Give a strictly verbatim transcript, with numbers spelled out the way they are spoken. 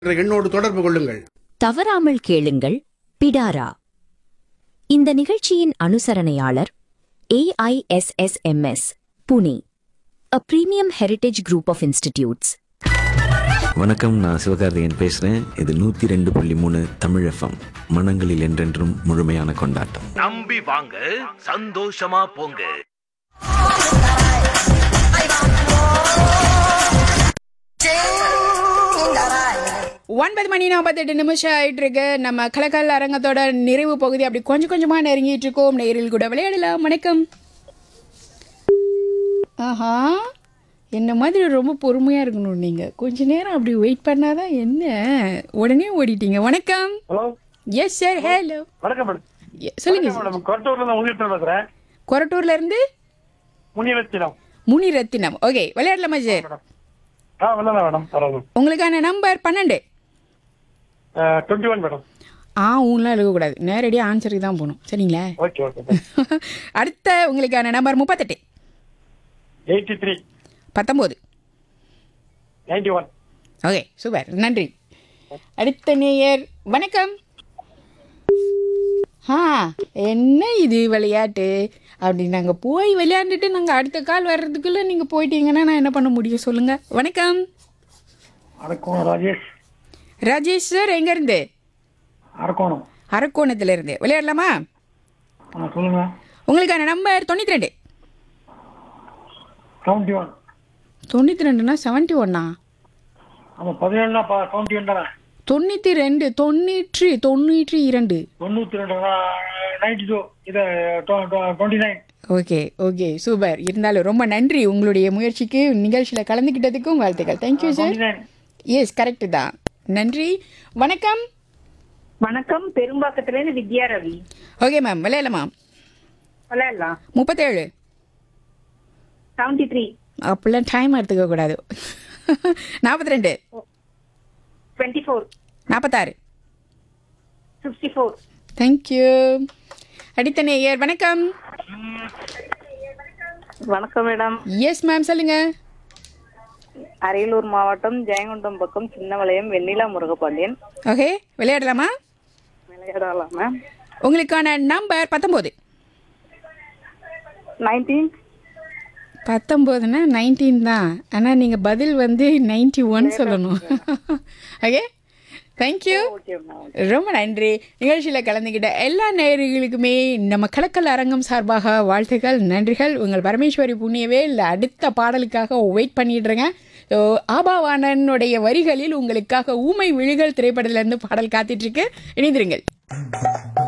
எண்ணோடு தொடர்பு கொள்ளுங்கள். தவறாமல் கேளுங்கள். பிடாரா. இந்த நிகழ்ச்சியின் அனுசரணையாளர் A I S S M S Pune, a premium heritage group of institutes. வணக்கம், நான் சிவகார்த்திகேயன் பேசுறேன். இது நூத்தி ரெண்டு புள்ளி மூணு தமிழ் எஃப்எம். மனங்களில் என்றென்றும் முழுமையான கொண்டாட்டம். நம்பி வாங்க, சந்தோஷமா போங்க. ஒன்பது மணி நாற்பத்தெட்டு நிமிஷம் ஆயிட்டு இருக்கு. நம்ம கலக்கல் அரங்கத்தோட நிறைவு பகுதி அப்படி கொஞ்சம் கொஞ்சமா நெருங்கிட்டு இருக்கோம். நேரில் கூட விளையாடலாம். வணக்கம். ஆஹா, என்ன மாதிரி ரொம்ப பொறுமையா இருக்கணும் நீங்க. கொஞ்ச நேரம் அப்படி வெயிட் பண்ணாதான் என்ன, உடனே ஓடிட்டீங்க. வணக்கம். ஹலோ. Yes sir. ஹலோ. வணக்கம் மேடம். சொல்லுங்க. மேடம், கொரட்டூர்ல இருந்து முனிரத்தினம் பேசுறேன். கொரட்டூர்ல இருந்து முனிரத்தினம். முனிரத்தினம். ஓகே, விளையாடலாமா சார்? ஆ, விளையாடலாம் மேடம். பரவாயில்ல. உங்களுக்கான நம்பர் பன்னெண்டு. Twenty one madam. ஆ ஊன்லாம் எழுதக்கூடாது, நேரடியாக ஆன்சருக்கு தான் போகணும். சரிங்களா? Okay okay. அடுத்த உங்களுக்கான நம்பர் முப்பத்தெட்டு. Eighty three. பத்தொம்போது. Ninety one. ஓகே, சூப்பர், நன்றி. அடுத்த நேயர். வணக்கம். ஆ, என்ன இது விளையாட்டு அப்படி நாங்கள் போய் விளையாண்டுட்டு நாங்கள் அடுத்த கால் வர்றதுக்குள்ளே நீங்கள் போயிட்டீங்கன்னா நான் என்ன பண்ண முடியும் சொல்லுங்கள். வணக்கம். அரக்கோணம் ராஜேஷ். ராஜேஷ் சார், எங்கேருந்து? அரக்கோணம். அரக்கோணத்துலேருந்து. விளையாடலாமா? ஆ, சொல்லுங்க. உங்களுக்கான நம்பர் தொண்ணூற்றி ரெண்டு. Seventy one. தொண்ணூற்றி ரெண்டுனா செவன்ட்டி ஒன்னா? ஆமாம், பதினேழுனா செவன்ட்டி ஒன் தானே? தொண்ணூற்றி ரெண்டு. தொண்ணூற்றி தொண்ணூற்றி இரண்டு. தொண்ணூற்றி ரெண்டு நைன்டி டூ. இது twenty nine. Okay okay, super. இருந்தாலும் ரொம்ப நன்றி உங்களுடைய முயற்சிக்கு, நிகழ்ச்சியில் கலந்துக்கிட்டதுக்கும் வாழ்த்துக்கள். Thank you sir. எஸ், கரெக்டு தான். நன்றி. வணக்கம். வணக்கம், பெரும்பாக்கத்துலேருந்து வித்யா ரவி. ஓகே மேம், விளையாடலாமா? விளையாடலாம். முப்பத்தேழு. Seventy three. அப்படிலாம் டைம் எடுத்துக்க கூடாது. நாற்பத்தி ரெண்டு. Twenty four. நாற்பத்தாறு. Fifty four. தேங்க்யூ. அடுத்த நேயர். வணக்கம். வணக்கம் மேடம். எஸ் மேம், சொல்லுங்க. அரியலூர் மாவட்டம் ஜெயங்கொண்டம் பக்கம் சின்னவளையம் வெண்ணிலா முருகபாண்டியன். ஓகே, விளையாடலாமா? விளையாடலாம் மேம். உங்களுக்கான நம்பர் பத்தொம்போது. நைன்டீன். பத்தொம்போதுனா நைன்டீன் தான், ஆனால் நீங்கள் பதில் வந்து நைன்டி ஒன் சொல்லணும். ஓகே, தேங்க்யூ, ரொம்ப நன்றி. நிகழ்ச்சியில் கலந்துக்கிட்ட எல்லா நேயர்களுக்குமே நம்ம கலக்கல் அரங்கம் சார்பாக வாழ்த்துக்கள், நன்றிகள். உங்கள் பரமேஸ்வரி புண்ணியவே இல்லை அடுத்த பாடலுக்காக வெயிட் பண்ணிடுறேங்க. ஸோ ஆபாவானனுடைய வரிகளில் உங்களுக்காக ஊமை விழிகள் திரைப்படத்திலேருந்து பாடல் காத்துட்ருக்கு. இணைந்திருங்கள்.